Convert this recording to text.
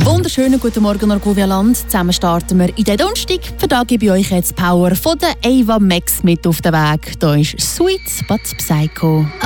Wunderschönen guten Morgen, Argovia-Land. Zusammen starten wir in den Donnerstag. Für da gebe ich euch jetzt die Power von der Ava Max mit auf den Weg. Hier ist Sweet but Psycho.